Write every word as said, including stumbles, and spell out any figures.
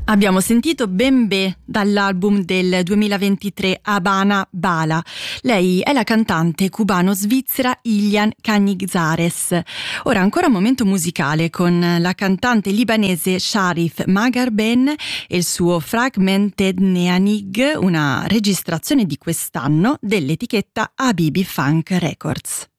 Abbiamo sentito Bembe dall'album del duemilaventitré Habana Bala. Lei è la cantante cubano-svizzera Ilian Canizares. Ora ancora un momento musicale con la cantante libanese Sharif Magarben e il suo Fragmented Neanig, una registrazione di quest'anno dell'etichetta Habibi Funk Records.